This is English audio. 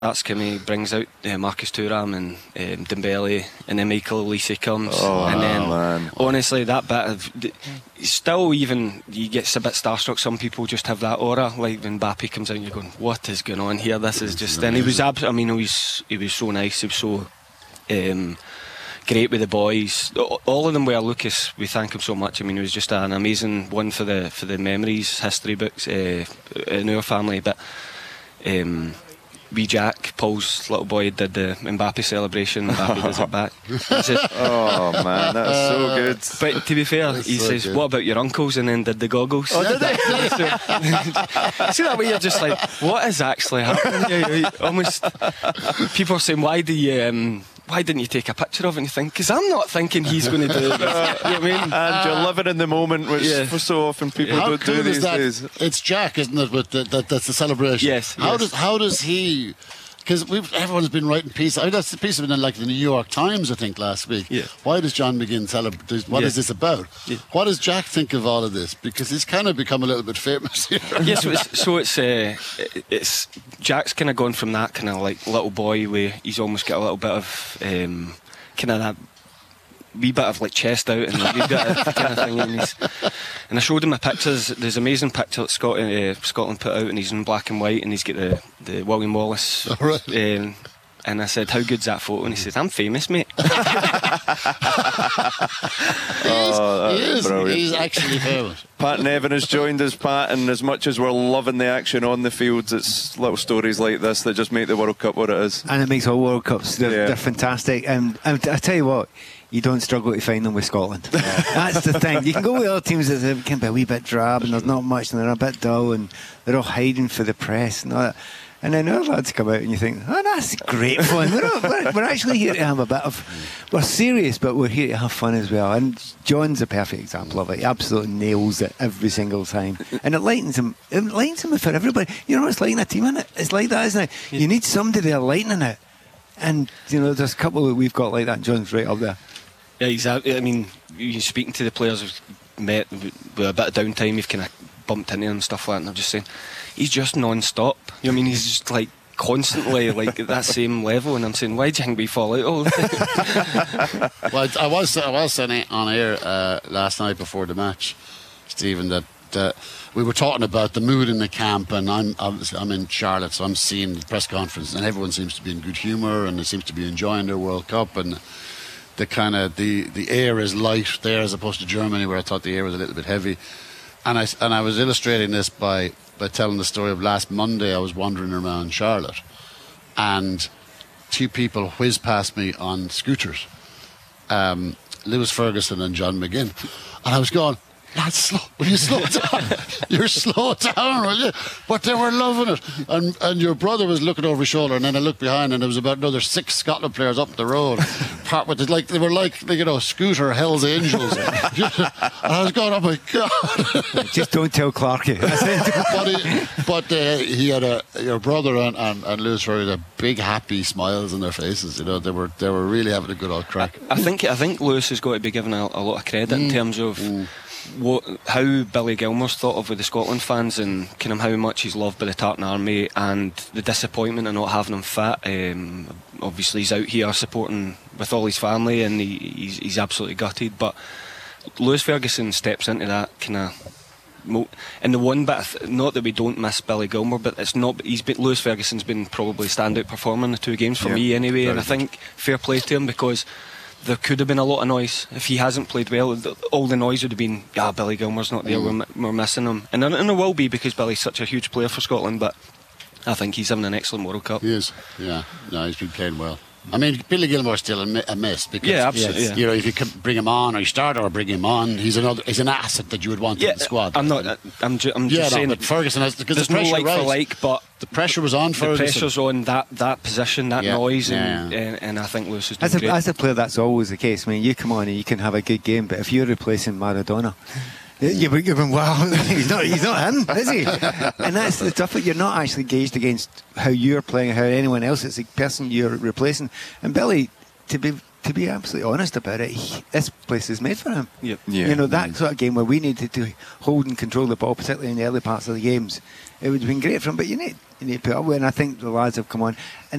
Kimi brings out Marcus Thuram and Dembele, and then Michael Olise comes, and then honestly that bit of still, even you get a bit starstruck. Some people just have that aura, like when Mbappe comes out and you're going, what is going on here? This is just, and he was he was so nice, he was so great with the boys. All of them were. Lucas, we thank him so much. I mean, it was just an amazing one for the memories, history books in our family. But wee Jack, Paul's little boy, did the Mbappe celebration. Mbappe does it back. Oh man, that's so good. But to be fair, he says, what about your uncles? And then did the goggles. Oh, did they? See that way, you're just like, what is actually happening? Almost people are saying, why didn't you take a picture of it? And you think, because I'm not thinking he's going to do this. You know what I mean? And you're living in the moment, which for so often people don't do these days. It's Jack, isn't it? But that's the celebration. Yes. How does he? Because everyone's been writing pieces. I mean, that's the piece of it in like the New York Times, I think, last week. Yeah. Why does John McGinn celebrate? What is this about? Yeah. What does Jack think of all of this? Because he's kind of become a little bit famous here. Yes, it's Jack's kind of gone from that kind of like little boy where he's almost got a little bit of kind of that wee bit of like chest out and a wee bit of kind of thing. And I showed him my pictures. There's an amazing picture that Scotland put out, and he's in black and white, and he's got the William Wallace. Right. And I said, how good's that photo? And he said, I'm famous, mate. He is. He's actually famous. Pat Nevin has joined us, Pat, and as much as we're loving the action on the fields, it's little stories like this that just make the World Cup what it is. And it makes all World Cups. They're fantastic. And I tell you what, you don't struggle to find them with Scotland. That's the thing. You can go with other teams that can be a wee bit drab and there's not much and they're a bit dull and they're all hiding for the press and all that. And then our lads come out and you think, oh, that's great fun. We're actually here to have a bit of... We're serious, but we're here to have fun as well. And John's a perfect example of it. He absolutely nails it every single time. And it lightens him. It lightens him for everybody. You know, it's like a team, isn't it? It's like that, isn't it? You need somebody there lightening it. And, you know, there's a couple that we've got like that. John's right up there. Yeah, exactly. I mean, you're speaking to the players who've met with a bit of downtime, you've kind of bumped into them and stuff like that, and I'm just saying, he's just non-stop. You know what I mean? He's just like constantly like at that same level, and I'm saying, why do you think we fall out all the time? Well, I was saying on air last night before the match, Stephen, that we were talking about the mood in the camp, and I'm in Charlotte, so I'm seeing the press conference, and everyone seems to be in good humour, and they seems to be enjoying their World Cup, and the kind of the air is light there as opposed to Germany, where I thought the air was a little bit heavy. And I was illustrating this by telling the story of last Monday. I was wandering around Charlotte, and two people whizzed past me on scooters, Lewis Ferguson and John McGinn, and I was going, lads, will you slow down? You're slow down, will you? But they were loving it. And your brother was looking over his shoulder, and then I looked behind, and there was about another 6 Scotland players up the road. They were like, you know, scooter Hell's Angels. And I was going, oh my God. Just don't tell Clarkie. But he had your brother and Lewis Ferguson had big happy smiles on their faces. You know, they were really having a good old crack. I think Lewis has got to be given a lot of credit in terms of how Billy Gilmour's thought of with the Scotland fans, and kind of how much he's loved by the Tartan Army, and the disappointment of not having him fit. Obviously he's out here supporting with all his family, and he's absolutely gutted, but Lewis Ferguson steps into that kind of... And the one bit, not that we don't miss Billy Gilmour, but it's not. Lewis Ferguson's been probably standout performer in the 2 games for me anyway, and I think fair play to him, because there could have been a lot of noise if he hasn't played well. All the noise would have been, Billy Gilmour's not there, we're missing him, and there will be, because Billy's such a huge player for Scotland. But I think he's having an excellent World Cup. He is, yeah. No, he's been playing well. I mean, Billy Gilmour's still a miss, because absolutely. You know, if you can bring him on, or you start or bring him on, he's an asset that you would want in the squad. I'm just saying that Ferguson has, because there's the pressure, no like for like, but the pressure was on Ferguson. The pressure's on that position, that noise, and I think Lewis has done great. As a player, that's always the case. I mean, you come on and you can have a good game, but if you're replacing Maradona, you're going, wow, he's not him, is he? And that's the tough. You're not actually gauged against how you're playing, how anyone else. It's the person you're replacing. And Billy, to be absolutely honest about it, this place is made for him. Yep. Yeah. You know, that sort of game where we needed to hold and control the ball, particularly in the early parts of the games, it would have been great for him. But you need to put up with it, and I think the lads have come on. And